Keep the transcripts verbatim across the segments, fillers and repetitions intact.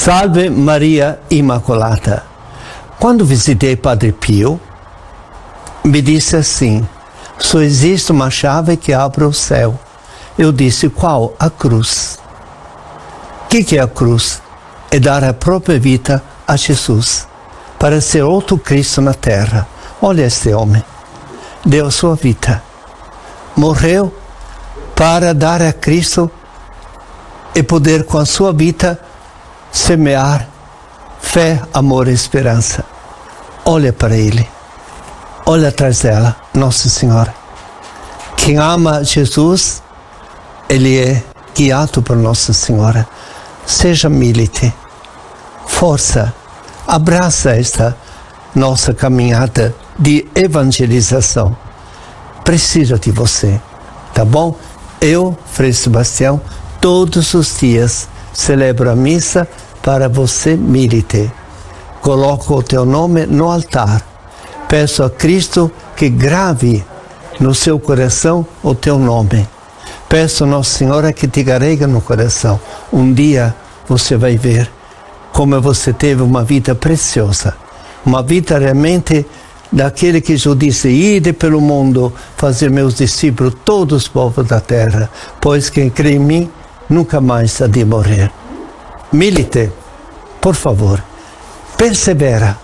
Salve Maria Imaculada. Quando visitei Padre Pio, me disse assim: só existe uma chave que abre o céu. Eu disse: qual? A cruz. O que, que é a cruz? É dar a própria vida a Jesus, para ser outro Cristo na terra. Olha este homem, deu a sua vida, morreu para dar a Cristo e poder com a sua vida semear fé, amor e esperança. Olha para ele, olha atrás dela, Nossa Senhora. Quem ama Jesus, ele é guiado por Nossa Senhora. Seja milite, força, abraça esta nossa caminhada de evangelização. Precisa de você, tá bom? Eu, Frei Sebastião, todos os dias celebro a missa para você, milite. Coloco o teu nome no altar. Peço a Cristo que grave no seu coração o teu nome. Peço a Nossa Senhora que te carregue no coração. Um dia você vai ver como você teve uma vida preciosa. Uma vida realmente daquele que Jesus disse: ide pelo mundo, fazer meus discípulos todos os povos da terra, pois quem crê em mim nunca mais há de morrer. Milite, por favor, persevera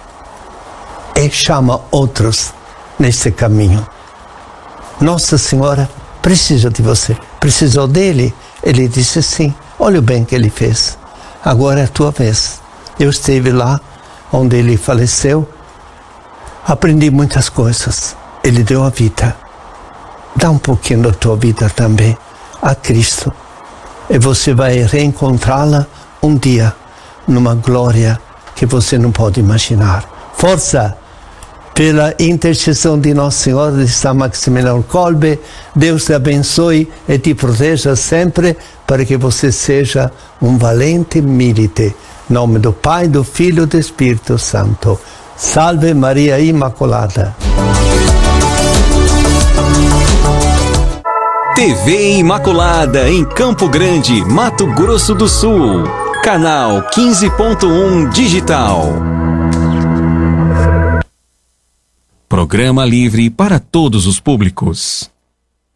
e chama outros nesse caminho. Nossa Senhora precisa de você. Precisou dele? Ele disse sim. Olha o bem que ele fez. Agora é a tua vez. Eu esteve lá onde ele faleceu. Aprendi muitas coisas. Ele deu a vida. Dá um pouquinho da tua vida também a Cristo. E você vai reencontrá-la um dia numa glória que você não pode imaginar. Força! Pela intercessão de Nossa Senhora de São Maximiliano Kolbe, Deus te abençoe e te proteja sempre para que você seja um valente milite. Em nome do Pai, do Filho e do Espírito Santo. Salve Maria Imaculada. T V Imaculada em Campo Grande, Mato Grosso do Sul. Canal quinze ponto um Digital. Programa livre para todos os públicos.